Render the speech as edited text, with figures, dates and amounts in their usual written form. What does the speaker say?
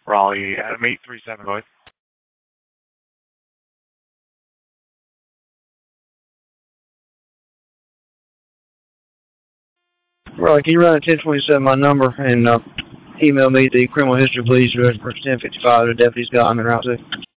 Raleigh, Adam 837, go ahead. Raleigh, can you run at 1027 my number and email me the criminal history, please, for 1055 the deputy's got. I'm in route 2.